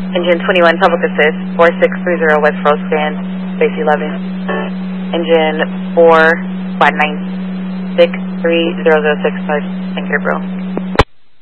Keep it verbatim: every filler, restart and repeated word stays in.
Engine twenty-one, public assist, four six three zero West Rose Stand, base eleven. Engine four one nine six three zero zero six five, Anchor Bro.